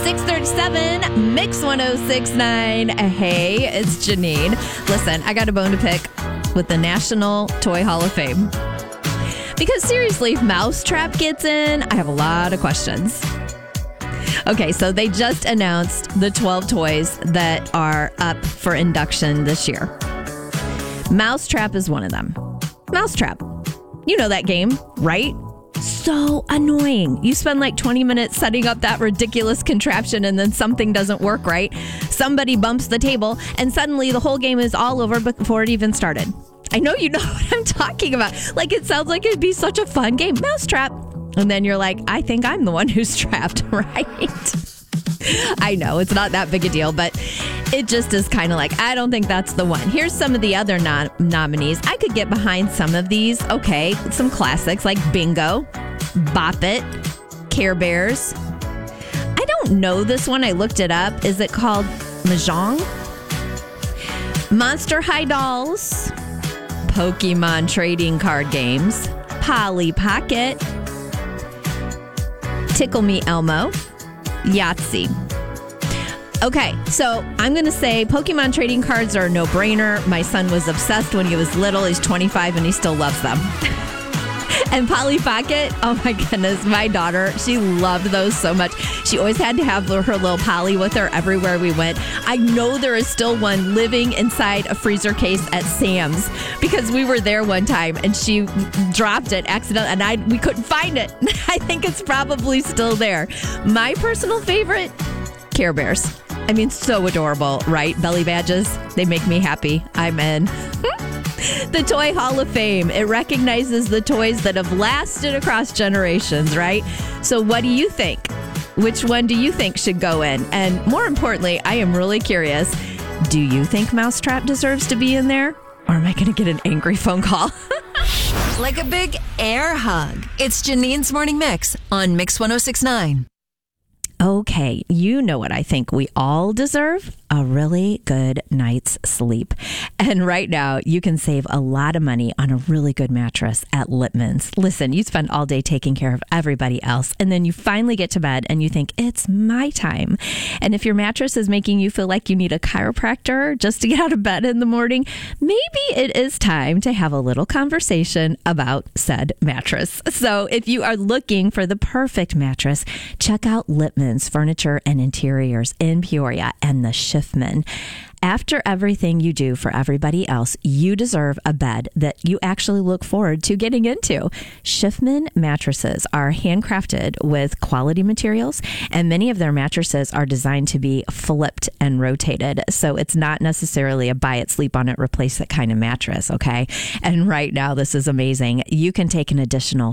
6:37, Mix 1069. Hey, it's Janine. Listen, I got a bone to pick with the National Toy Hall of Fame. Because seriously, if Mousetrap gets in, I have a lot of questions. Okay, so they just announced the 12 toys that are up for induction this year. Mousetrap is one of them. Mousetrap. You know that game, right? So annoying. You spend like 20 minutes setting up that ridiculous contraption and then something doesn't work right. Somebody bumps the table and suddenly the whole game is all over before it even started. I know you know what I'm talking about. Like, it sounds like it'd be such a fun game. Mousetrap. And then you're like, I think I'm the one who's trapped, right? I know it's not that big a deal, but it just is kind of like, I don't think that's the one. Here's some of the other nominees. I could get behind some of these. Okay, some classics like Bingo, Bop It, Care Bears. I don't know this one. I looked it up. Is it called Mahjong? Monster High Dolls, Pokemon trading card games, Polly Pocket, Tickle Me Elmo, Yahtzee. Okay, so I'm going to say Pokemon trading cards are a no-brainer. My son was obsessed when he was little. He's 25 and he still loves them. And Polly Pocket, oh my goodness, my daughter, she loved those so much. She always had to have her little Polly with her everywhere we went. I know there is still one living inside a freezer case at Sam's because we were there one time and she dropped it accidentally and we couldn't find it. I think it's probably still there. My personal favorite, Care Bears. I mean, so adorable, right? Belly badges, they make me happy. I'm in. The Toy Hall of Fame. It recognizes the toys that have lasted across generations, right? So what do you think? Which one do you think should go in? And more importantly, I am really curious, do you think Mousetrap deserves to be in there? Or am I going to get an angry phone call? Like a big air hug. It's Janine's Morning Mix on Mix 1069. Okay, you know what I think we all deserve? A really good night's sleep. And right now, you can save a lot of money on a really good mattress at Littman's. Listen, you spend all day taking care of everybody else, and then you finally get to bed and you think, it's my time. And if your mattress is making you feel like you need a chiropractor just to get out of bed in the morning, maybe it is time to have a little conversation about said mattress. So if you are looking for the perfect mattress, check out Littman's Furniture and Interiors in Peoria and the Schiffman. After everything you do for everybody else, you deserve a bed that you actually look forward to getting into. Schiffman mattresses are handcrafted with quality materials, and many of their mattresses are designed to be flipped and rotated. So it's not necessarily a buy it, sleep on it, replace it kind of mattress, okay? And right now, this is amazing. You can take an additional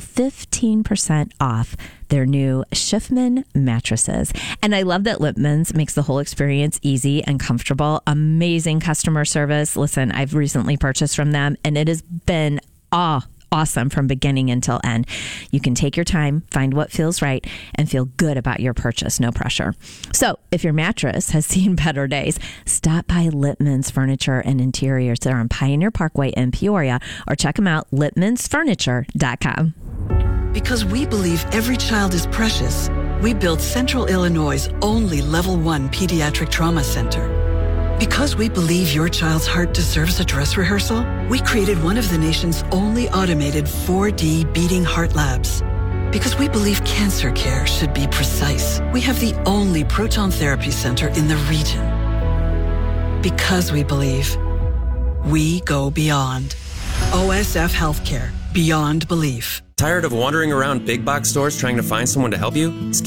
15% off their new Schiffman mattresses. And I love that Littman's makes the whole experience easy and comfortable. Amazing customer service. Listen, I've recently purchased from them and it has been awesome from beginning until end. You can take your time, find what feels right, and feel good about your purchase. No pressure. So if your mattress has seen better days, stop by Littman's Furniture and Interiors. They're on Pioneer Parkway in Peoria, or check them out, littmansfurniture.com. Because we believe every child is precious, we built Central Illinois' only Level 1 Pediatric Trauma Center. Because we believe your child's heart deserves a dress rehearsal, we created one of the nation's only automated 4D beating heart labs. Because we believe cancer care should be precise, we have the only proton therapy center in the region. Because we believe, we go beyond. OSF Healthcare. Beyond belief. Tired of wandering around big box stores trying to find someone to help you?